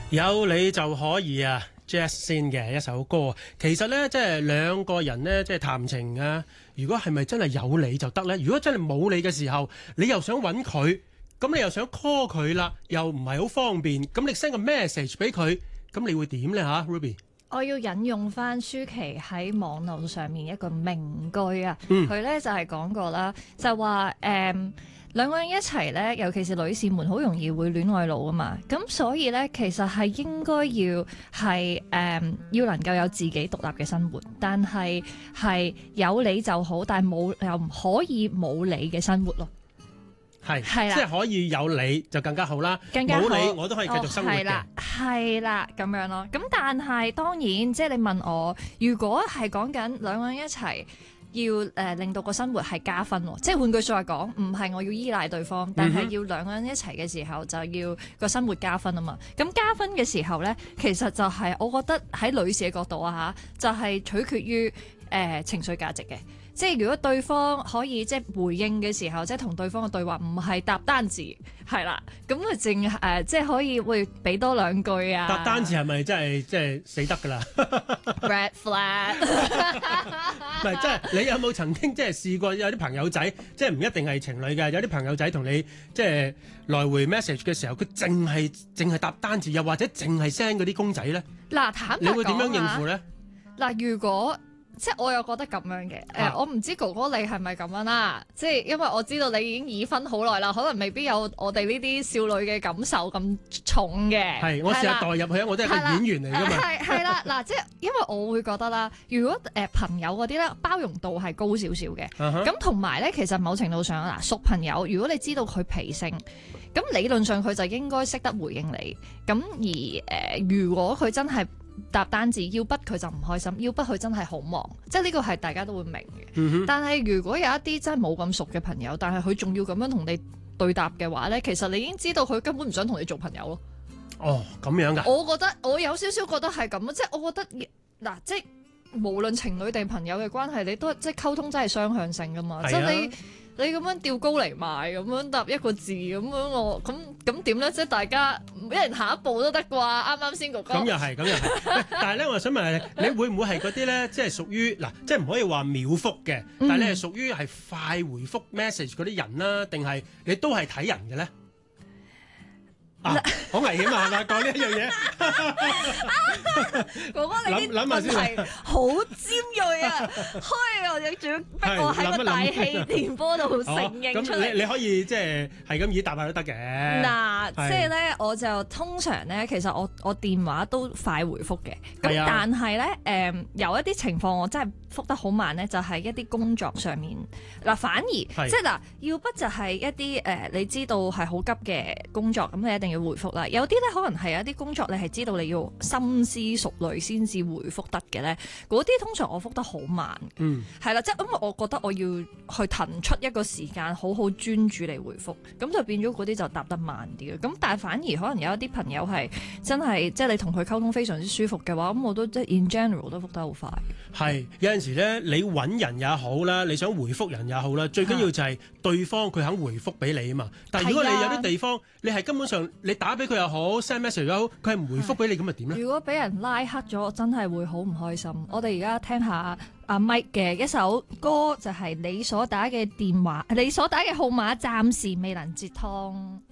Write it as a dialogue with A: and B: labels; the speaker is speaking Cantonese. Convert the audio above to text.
A: 有你就可以啊 Jazz 先嘅一首歌，其實呢，即係兩個人呢，即係談情啊。如果係咪真係有你就得呢？如果真係冇你嘅時候，你又想揾佢，咁你又想 call 佢啦，又唔係好方便，咁你 send 個 message 俾佢，咁你會點呢？吓 Ruby？
B: 我要引用翻舒淇喺網絡上面一個名句啊，佢咧就係講過啦，就話兩個人一齊咧，尤其是女士們，好容易會戀愛腦啊嘛。咁所以咧，其實係應該要係要能夠有自己獨立嘅生活，但係有你就好，但係冇又唔可以冇你嘅生活咯。
A: 係即係可以有你就更加好啦，
B: 更加好
A: 冇你我都可以繼續生活嘅。
B: 係啦咁樣咯。咁但係當然，即係你問我，如果係講緊兩個人一齊要令到個生活係加分喎，即係換句説話講，唔係我要依賴對方，但係要兩個人一齊嘅時候就要個生活加分啊嘛。咁加分嘅時候咧，其實就係我覺得喺女士嘅角度啊嚇，就係取決於情緒價值嘅。即係如果對方可以即係回應嘅時候，即係同對方嘅對話唔係搭單字，係啦，咁佢淨即係可以會俾多兩句啊。
A: 搭單字係咪真係即係死得㗎啦
B: ？Red flag。
A: 唔係，即係你有冇曾經即係試過有啲朋友仔，即係唔一定係情侶嘅，有啲朋友仔同你即係來回 message 嘅時候，佢淨係搭單字，又或者淨係 send 嗰啲公仔咧？
B: 嗱，坦白講，
A: 你會點樣應付咧？
B: 嗱，如果即係我又覺得咁樣嘅，我唔知哥哥你係咪咁樣啦，即係因為我知道你已經已婚好耐啦，可能未必有我哋呢啲少女嘅感受咁重嘅。係，
A: 我試下代入去，我都係個演員嚟㗎嘛。
B: 係啦，嗱，即係因為我會覺得啦，如果朋友嗰啲咧包容度係高少少嘅，咁同埋咧，其實某程度上嗱，熟朋友如果你知道佢脾性，咁理論上佢就應該識得回應你。咁而如果佢真係搭單字，要不佢就唔開心，要不佢真係好忙，即係呢個係大家都會明嘅。但係如果有一啲真係冇咁熟嘅朋友，但係佢仲要咁樣同你對答嘅話咧，其實你已經知道佢根本唔想同你做朋友咯。
A: 哦，咁樣㗎？我
B: 覺得我有少少覺得係咁，即係我覺得嗱，即係無論情侶定朋友嘅關係，你都即係溝通真係雙向性㗎嘛，即係你咁樣吊高嚟賣，咁樣答一個字咁樣，我咁點咧？即係大家一人下一步都得啩？啱啱先哥哥。咁又係。
A: 但係咧，我想問你會唔會係嗰啲咧，即係屬於嗱，即係唔可以話秒覆嘅，但係你係屬於係快回覆 message 嗰啲人啦，定係你都係睇人嘅咧？好危險啊！係咪講呢一樣嘢？
B: 哥哥，你啲問題好尖鋭啊！我哋仲要逼我喺個大氣電波度承認出嚟。
A: 咁你可以即係咁以答下都得嘅。
B: 嗱，即係咧，我就通常咧，其實我電話都快回覆嘅。咁但係咧，有一啲情況我真係覆得好慢咧，就係一啲工作上面嗱，反而即係嗱，要不就係一啲你知道係好急嘅工作，咁你一定要回覆啦。有啲咧可能係有一啲工作你係知道你要深思熟慮先至回覆得嘅咧，嗰啲通常我覆得好慢。係啦，即係因為我覺得我要去騰出一個時間，好好專注嚟回覆，咁就變咗嗰啲就答得慢啲嘅。咁但係反而可能有一啲朋友係真係即係你同佢溝通非常之舒服嘅話，咁我都即係 in general 都覆得好快。係
A: 有陣時咧，你揾人也好啦，你想回覆人也好啦，最緊要就係對方佢肯回覆俾你啊嘛。但係如果你有啲地方你係根本上你打俾佢又好 send message 又好，佢係唔回覆俾你，咁咪點咧？如果俾人拉黑咗，我真係會好唔開心。我哋而家聽下阿 Mike 嘅一首歌，就係你所打嘅電話，你所打嘅號碼暫時未能接通。